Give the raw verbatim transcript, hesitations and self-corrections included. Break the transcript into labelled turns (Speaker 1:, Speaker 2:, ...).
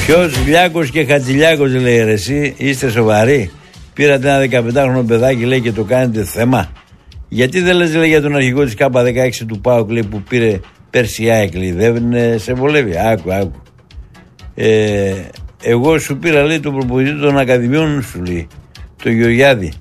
Speaker 1: Ποιος Λιάκος και Χατζηλιάκος, λέει, ρε εσύ, είστε σοβαροί? Πήρατε ένα δεκαπεντάχρονο παιδάκι, λέει, και το κάνετε θέμα. Γιατί δεν λες, λέει, για τον αρχηγό της Κάπα δεκαέξι του ΠΑΟΚ, λέει, που πήρε πέρσι η ΑΕΚ, λέει, δεν σε βολεύει? Άκου, άκου. Ε, εγώ σου πήρα, λέει, τον προπονητή των Ακαδημιών σου, λέει, το Γεωργιάδη.